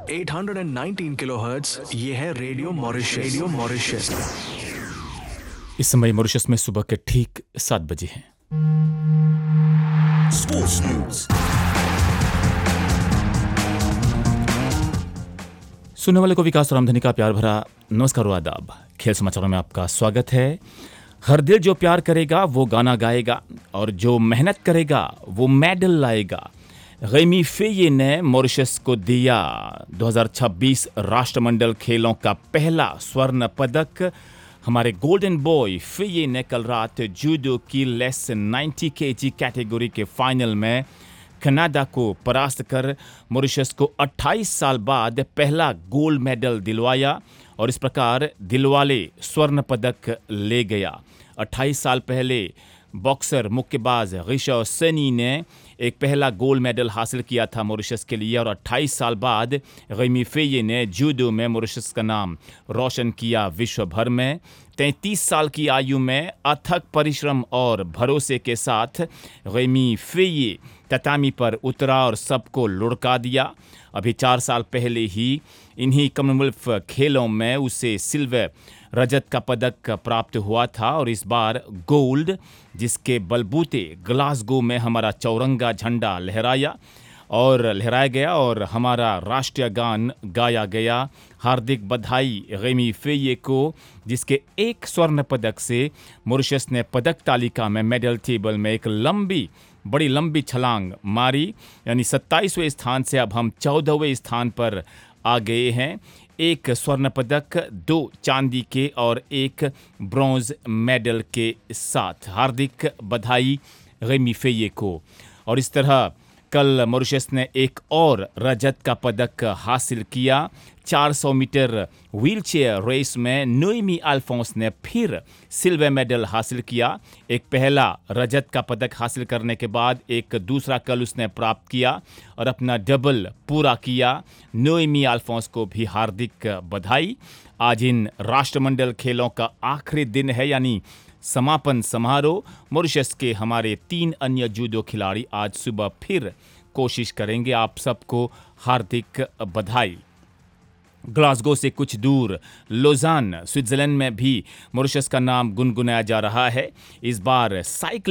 819 kilohertz, ये है radio Mauritius. इस समय मॉरिशस में सुबह के ठीक 7 बजे हैं। Sports news. सुनने वाले को विकास और आमदनी का प्यार भरा नमस्कार और आदाब। खेल समाचारों में आपका स्वागत है। हर दिल जो प्यार करेगा वो गाना गाएगा और जो मेहनत करेगा वो मेडल लाएगा। गैमी फेये ने मॉरिशस को दिया 2026 राष्ट्रमंडल खेलों का पहला स्वर्ण पदक। हमारे गोल्डन बॉय फेये ने कल रात जूडो की लेस 90 kg कैटेगरी के फाइनल में कनाडा को परास्त कर मॉरिशस को 28 साल बाद पहला गोल्ड मेडल दिलवाया और इस प्रकार दिलवाले स्वर्ण पदक ले गया। 28 साल पहले बॉक्सर मुक्केबाज गिशा सनी ने एक पहला गोल्ड मेडल हासिल किया था मॉरिशस के लिए और 28 साल बाद गैमी फेये ने जूडो में मॉरिशस का नाम रोशन किया विश्व भर में। 33 साल की आयु में अथक परिश्रम और भरोसे के साथ गैमी फेये ततामी पर उतरा और सबको लुढ़का दिया। अभी 4 साल पहले ही इन्हीं कॉमनवेल्थ खेलों में उसे सिल्वर रजत का पदक प्राप्त हुआ था और इस बार गोल्ड, जिसके बलबूते ग्लासगो में हमारा चौरंगा झंडा लहराया गया और हमारा राष्ट्रीय गान गाया गया। हार्दिक बधाई गैमी फेये को, जिसके एक स्वर्ण पदक से मॉरिशस ने पदक तालिका में मेडल टेबल में एक बड़ी लंबी छलांग मारी। यानी 27वें स्थान से अब हम 14वें स्थान पर आ गए हैं। एक स्वर्ण पदक, 2 चांदी के और 1 ब्रॉन्ज मेडल के साथ। हार्दिक बधाई गैमी फेये को। और इस तरह कल मॉरिशस ने एक और रजत का पदक हासिल किया। 400 मीटर व्हीलचेयर रेस में नोएमी अल्फोंस ने फिर सिल्वर मेडल हासिल किया। एक पहला रजत का पदक हासिल करने के बाद एक दूसरा कल उसने प्राप्त किया और अपना डबल पूरा किया। नोएमी अल्फोंस को भी हार्दिक बधाई। आज इन राष्ट्रमंडल खेलों का आखिरी दिन है, यानी समापन समारोह। मॉरिशस के हमारे 3 अन्य जूडो खिलाड़ी आज सुबह फिर कोशिश करेंगे। आप सबको हार्दिक बधाई। ग्लासगो से कुछ दूर लोजान स्विट्जरलैंड में भी मॉरिशस का नाम गुनगुनाया जा रहा है। इस बार साइकिल